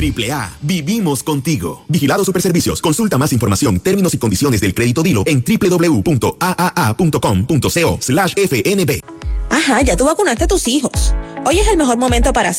AAA, vivimos contigo. Vigilado Superservicios. Consulta más información, términos y condiciones del crédito Dilo en www.aaa.com.co/FNB. Ajá, ya tú vacunaste a tus hijos. Hoy es el mejor momento para